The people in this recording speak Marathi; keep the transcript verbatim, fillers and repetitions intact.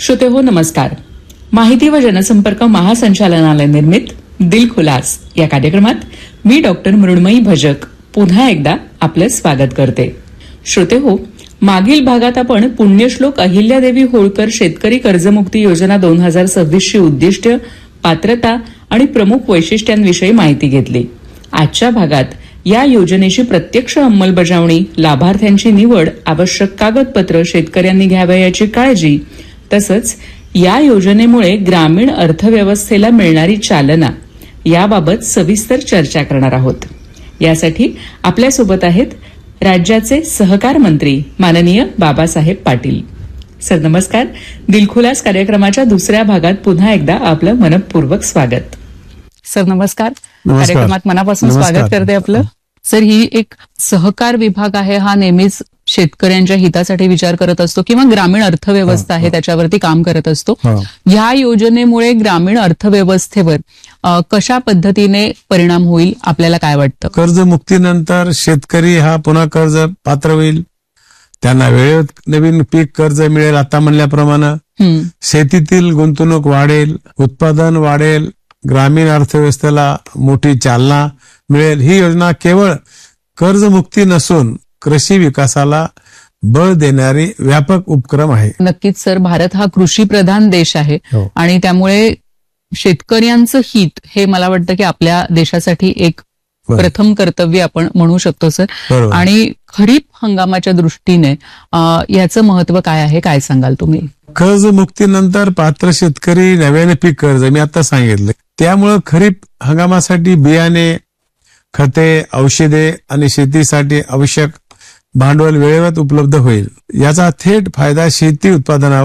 श्रोते हो नमस्कार. माहिती व जनसंपर्क महासंचालनालय निर्मित दिल खुलास या कार्यक्रमात मी डॉक्टर मृण्मयी भजक पुन्हा एकदा आपलं स्वागत करते. श्रोते हो, मागील भागात आपण पुण्यश्लोक अहिल्यादेवी होळकर शेतकरी कर्जमुक्ती योजना दोन हजार सव्वीसची उद्दिष्ट, पात्रता आणि प्रमुख वैशिष्ट्यांविषयी माहिती घेतली. आजच्या भागात या योजनेची प्रत्यक्ष अंमलबजावणी, लाभार्थ्यांची निवड, आवश्यक कागदपत्र, शेतकऱ्यांनी घ्यावयाची काळजी तसंच या योजनेमुळे ग्रामीण अर्थव्यवस्थेला मिळणारी चालना याबाबत सविस्तर चर्चा करणार आहोत. यासाठी आपल्यासोबत आहेत राज्याचे सहकार मंत्री माननीय बाबासाहेब पाटील. सर नमस्कार. दिलखुलास कार्यक्रमाच्या दुसऱ्या भागात पुन्हा एकदा आपलं मनपूर्वक स्वागत. सर नमस्कार. नमस्कार. कार्यक्रमात मनापासून नमस्कार. स्वागत करते आपलं. सर, ही एक सहकार विभाग आहे, हा नेहमीच शेतकऱ्यांच्या हितासाठी विचार करत असतो किंवा ग्रामीण अर्थव्यवस्था आहे त्याच्यावरती काम करत असतो. ह्या योजनेमुळे ग्रामीण अर्थव्यवस्थेवर अ, कशा पद्धतीने परिणाम होईल आपल्याला काय वाटतं? कर्जमुक्तीनंतर शेतकरी हा पुन्हा कर्ज पात्र होईल, त्यांना वेळेत नवीन पीक कर्ज मिळेल. आता म्हणल्याप्रमाणे हम्म, शेतीतील गुंतवणूक वाढेल, उत्पादन वाढेल, ग्रामीण अर्थव्यवस्थेला मोठी चालना मिळेल. ही योजना केवळ कर्जमुक्ती नसून कृषी विकासाला बळ देणारी व्यापक उपक्रम आहे. नक्कीच सर. भारत हा कृषी प्रधान देश आहे हो. आणि त्यामुळे शेतकऱ्यांचं हित हे मला वाटतं की आपल्या देशासाठी एक बरं. प्रथम कर्तव्य आपण म्हणू शकतो सर. बरोबर. आणि खरीप हंगामाच्या दृष्टीने अ, याचं महत्व काय आहे, काय सांगाल तुम्ही? कर्जमुक्तीनंतर पात्र शेतकरी नव्याने पीक कर्ज मी आता सांगितलं, त्यामुळे खरीप हंगामासाठी बियाणे, खते, औषधे आणि शेतीसाठी आवश्यक भांडवल वेळेवर उपलब्ध होईल. याचा थेट फायदा शेती उत्पादनावर